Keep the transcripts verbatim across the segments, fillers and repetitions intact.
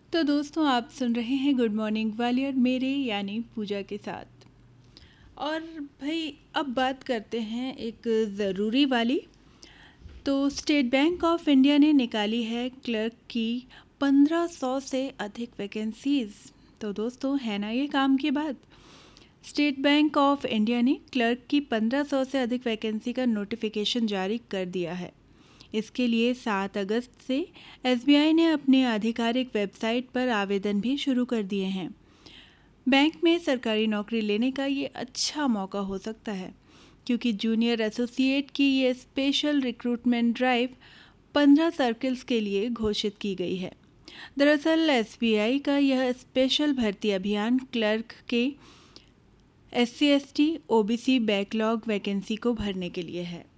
तो दोस्तों, आप सुन रहे हैं गुड मॉर्निंग ग्वालियर मेरे यानी पूजा के साथ। और भाई, अब बात करते हैं एक ज़रूरी वाली। तो स्टेट बैंक ऑफ इंडिया ने निकाली है क्लर्क की पंद्रह सौ से अधिक वैकेंसीज़। तो दोस्तों, है ना ये काम की बात। स्टेट बैंक ऑफ इंडिया ने क्लर्क की पंद्रह सौ से अधिक वैकेंसी का नोटिफिकेशन जारी कर दिया है। इसके लिए सात अगस्त से एसबीआई ने अपने आधिकारिक वेबसाइट पर आवेदन भी शुरू कर दिए हैं। बैंक में सरकारी नौकरी लेने का ये अच्छा मौका हो सकता है, क्योंकि जूनियर एसोसिएट की ये स्पेशल रिक्रूटमेंट ड्राइव पंद्रह सर्कल्स के लिए घोषित की गई है। दरअसल एसबीआई का यह स्पेशल भर्ती अभियान क्लर्क के S C S T O B C backlog vacancy को भरने के लिए है।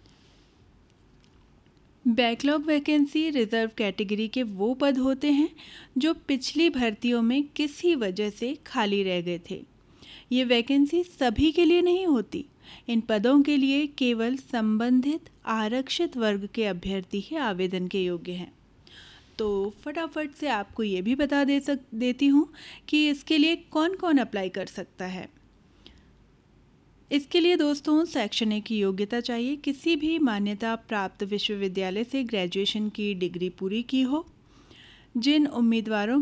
बैकलॉग वैकेंसी रिजर्व कैटेगरी के वो पद होते हैं जो पिछली भर्तियों में किसी वजह से खाली रह गए थे। ये वैकेंसी सभी के लिए नहीं होती। इन पदों के लिए केवल संबंधित आरक्षित वर्ग के अभ्यर्थी ही आवेदन के योग्य हैं। तो फटाफट से आपको ये भी बता दे सक देती हूँ कि इसके लिए कौन कौन अप्लाई कर सकता है। इसके लिए दोस्तों, शैक्षणिक की योग्यता चाहिए। किसी भी मान्यता प्राप्त विश्वविद्यालय से ग्रेजुएशन की डिग्री पूरी की हो। जिन उम्मीदवारों